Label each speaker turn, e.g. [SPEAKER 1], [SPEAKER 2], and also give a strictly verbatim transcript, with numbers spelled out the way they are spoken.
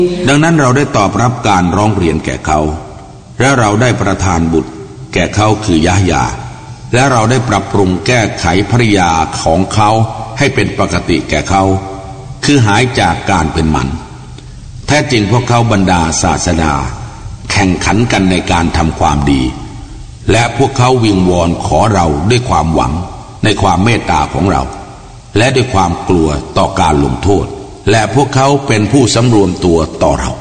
[SPEAKER 1] ดังนั้นเราได้ตอบรับการร้องเรียนแก่เขาและเราได้ประทานบุตรแก่เขาคือยะฮยาและเราได้ปรับปรุงแก้ไขภริยาของเขาให้เป็นปกติแก่เขาคือหายจากการเป็นหมันแท้จริงพวกเขาบรรดาศาสดาแข่งขันกันในการทำความดีและพวกเขาวิงวอนขอเราด้วยความหวังในความเมตตาของเราและด้วยความกลัวต่อการลงโทษและพวกเขาเป็นผู้สำรวมตัวต่อเรา